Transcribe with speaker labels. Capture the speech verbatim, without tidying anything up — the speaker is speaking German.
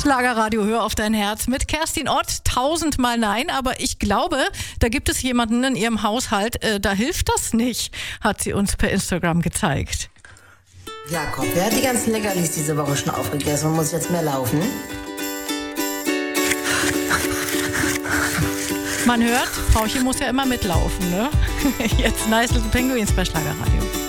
Speaker 1: Schlagerradio, hör auf dein Herz mit Kerstin Ott. Tausendmal nein, aber ich glaube, da gibt es jemanden in ihrem Haushalt, äh, da hilft das nicht, hat sie uns per Instagram gezeigt.
Speaker 2: Jakob, wer hat die ganzen Leckerlis diese Woche schon aufgegessen und muss jetzt mehr laufen?
Speaker 1: Man hört, Frauchen muss ja immer mitlaufen, ne? Jetzt Nice Little Penguins bei Schlagerradio.